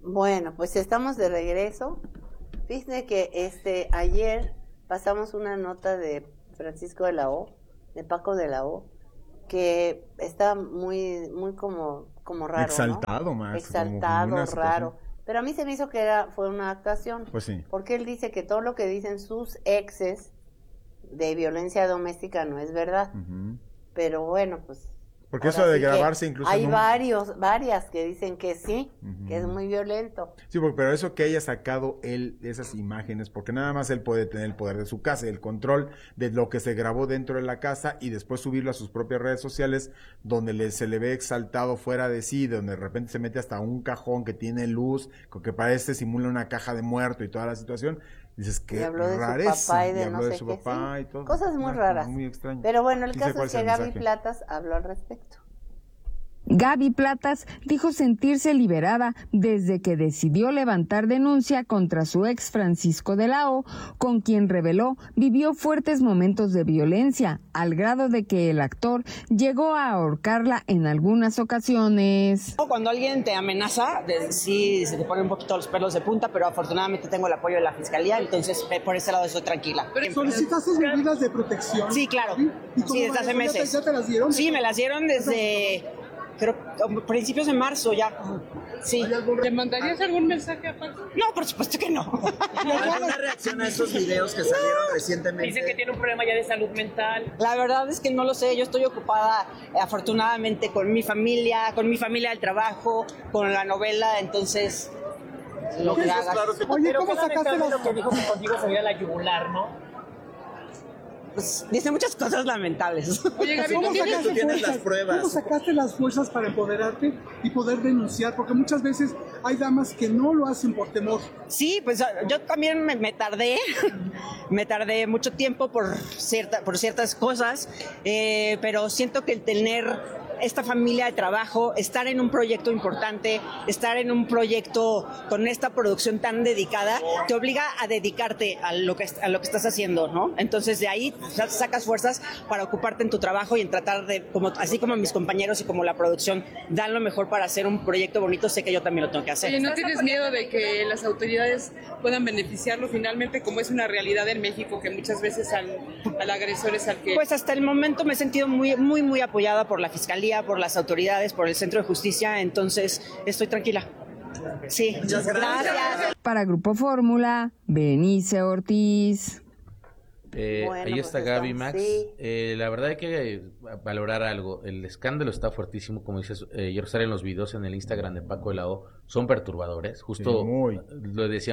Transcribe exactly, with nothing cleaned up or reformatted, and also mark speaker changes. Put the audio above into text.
Speaker 1: Bueno, pues estamos de regreso. Fíjense que este ayer pasamos una nota de Francisco de la O, de Paco de la O, que está muy, muy como, como raro,
Speaker 2: exaltado,
Speaker 1: ¿no?
Speaker 2: más
Speaker 1: exaltado,
Speaker 2: como
Speaker 1: raro. Pero a mí se me hizo que era, fue una actuación.
Speaker 2: Pues sí.
Speaker 1: Porque él dice que todo lo que dicen sus exes de violencia doméstica no es verdad. Uh-huh. Pero bueno, pues...
Speaker 2: Porque eso de sí grabarse incluso...
Speaker 1: Hay
Speaker 2: un...
Speaker 1: varios, varias que dicen que sí, uh-huh. que es muy violento.
Speaker 2: Sí, pero eso que haya sacado él esas imágenes, porque nada más él puede tener el poder de su casa, el control de lo que se grabó dentro de la casa y después subirlo a sus propias redes sociales, donde le, se le ve exaltado fuera de sí, donde de repente se mete hasta un cajón que tiene luz, que parece simula una caja de muerto y toda la situación. Dices que
Speaker 1: habló de
Speaker 2: rareza,
Speaker 1: su papá y de
Speaker 2: y
Speaker 1: no sé
Speaker 2: de su
Speaker 1: qué,
Speaker 2: papá
Speaker 1: sí.
Speaker 2: y todo.
Speaker 1: Cosas muy
Speaker 2: ah,
Speaker 1: raras.
Speaker 2: Muy extraño.
Speaker 1: Pero bueno, el
Speaker 2: sí
Speaker 1: caso es que Gaby
Speaker 2: mensaje.
Speaker 1: Platas habló al respecto.
Speaker 3: Gaby Platas dijo sentirse liberada desde que decidió levantar denuncia contra su ex Francisco de la O, con quien reveló vivió fuertes momentos de violencia, al grado de que el actor llegó a ahorcarla en algunas ocasiones.
Speaker 4: Cuando alguien te amenaza, sí se te ponen un poquito los pelos de punta, pero afortunadamente tengo el apoyo de la fiscalía, entonces por ese lado estoy tranquila.
Speaker 5: ¿Solicitaste medidas de protección?
Speaker 4: Sí, claro. Sí, desde hace meses.
Speaker 5: ¿Ya te las dieron?
Speaker 4: Sí, me las dieron desde... Creo principios de marzo ya. Sí.
Speaker 6: ¿Te mandarías algún mensaje a Paco?
Speaker 4: No, por supuesto que no.
Speaker 7: ¿Alguna reacción a esos videos que salieron recientemente?
Speaker 6: Dicen que tiene un problema ya de salud mental.
Speaker 4: La verdad es que no lo sé. Yo estoy ocupada, eh, afortunadamente, con mi familia, con mi familia del trabajo, con la novela, entonces lo que hagas.
Speaker 5: Claro, oye, ¿cómo sacaste
Speaker 6: lo que dijo que contigo se veía la yugular, ¿no?
Speaker 4: Pues, dice muchas cosas lamentables.
Speaker 5: Oye, Gaby, ¿cómo sacaste
Speaker 7: tú tienes
Speaker 5: fuerzas?
Speaker 7: las pruebas?
Speaker 5: ¿Cómo sacaste las fuerzas para empoderarte y poder denunciar? Porque muchas veces hay damas que no lo hacen por temor.
Speaker 4: Sí, pues yo también me, me tardé, me tardé mucho tiempo por, cierta, por ciertas cosas, eh, pero siento que el tener esta familia de trabajo, estar en un proyecto importante, estar en un proyecto con esta producción tan dedicada, te obliga a dedicarte a lo que, a lo que estás haciendo, ¿no? Entonces de ahí sacas fuerzas para ocuparte en tu trabajo y en tratar de, como, así como mis compañeros y como la producción dan lo mejor para hacer un proyecto bonito, sé que yo también lo tengo que hacer.
Speaker 6: Oye, ¿no tienes miedo de que las autoridades puedan beneficiarlo finalmente, como es una realidad en México, que muchas veces al, al agresor es al que...
Speaker 4: Pues hasta el momento me he sentido muy, muy, muy apoyada por la Fiscalía, por las autoridades, por el Centro de Justicia, entonces estoy tranquila. Sí, muchas gracias.
Speaker 3: Para Grupo Fórmula, Benice Ortiz.
Speaker 8: Eh,
Speaker 1: bueno,
Speaker 8: ahí está
Speaker 1: pues
Speaker 8: Gaby,
Speaker 1: estamos,
Speaker 8: Max.
Speaker 1: sí.
Speaker 8: Eh, la verdad hay que valorar algo. El escándalo está fuertísimo, como dices. Eh, ayer salen los videos en el Instagram de Paco de la O. Son perturbadores. Justo
Speaker 2: sí, muy.
Speaker 8: lo decía